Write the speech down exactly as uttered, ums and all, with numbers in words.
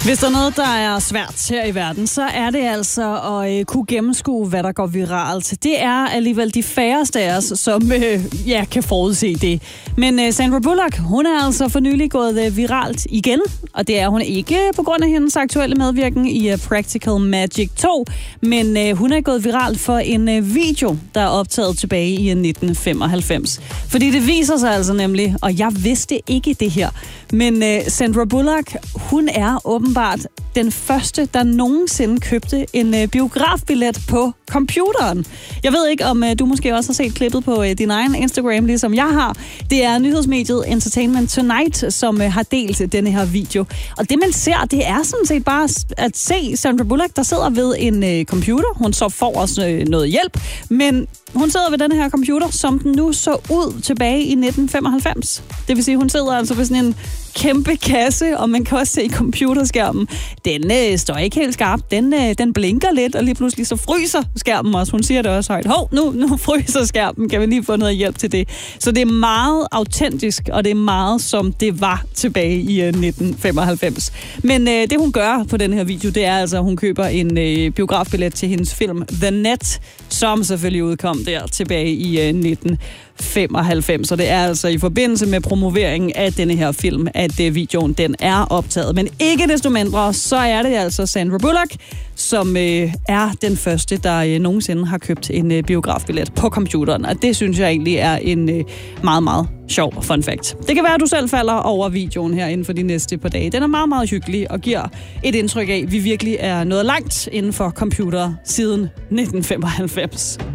Hvis der er noget, der er svært her i verden, så er det altså at øh, kunne gennemskue, hvad der går viralt. Det er alligevel de færreste af os, som øh, ja, kan forudse det. Men øh, Sandra Bullock, hun er altså for nylig gået øh, viralt igen, og det er hun ikke på grund af hendes aktuelle medvirken i uh, Practical Magic to, men øh, hun er gået viralt for en øh, video, der er optaget tilbage i nitten femoghalvfems. Fordi det viser sig altså nemlig, og jeg vidste ikke det her, men øh, Sandra Bullock, hun er åbenbart den første, der nogensinde købte en øh, biografbillet på computeren. Jeg ved ikke, om øh, du måske også har set klippet på øh, din egen Instagram, ligesom jeg har. Det er nyhedsmediet Entertainment Tonight, som øh, har delt denne her video. Og det, man ser, det er sådan set bare at se Sandra Bullock, der sidder ved en øh, computer. Hun så får os øh, noget hjælp, men hun sidder ved den her computer, som den nu så ud tilbage i nitten femoghalvfems. Det vil sige, hun sidder altså ved sådan en kæmpe kasse, og man kan også se i computerskærmen. Den øh, står ikke helt skarp. Den, øh, den blinker lidt, og lige pludselig så fryser skærmen også. Hun siger det også højt. Hov, nu, nu fryser skærmen. Kan vi lige få noget hjælp til det? Så det er meget autentisk, og det er meget, som det var tilbage i øh, nitten femoghalvfems. Men øh, det, hun gør på den her video, det er altså, at hun køber en øh, biografbillet til hendes film The Net, som selvfølgelig udkom der tilbage i øh, nitten femoghalvfems. Så det er altså i forbindelse med promoveringen af denne her film, at øh, videoen den er optaget. Men ikke desto mindre, så er det altså Sandra Bullock, som øh, er den første, der øh, nogensinde har købt en øh, biografbillet på computeren. Og det synes jeg egentlig er en øh, meget, meget sjov fun fact. Det kan være, at du selv falder over videoen her inden for de næste par dage. Den er meget, meget hyggelig og giver et indtryk af, at vi virkelig er nået langt inden for computer siden nitten femoghalvfems.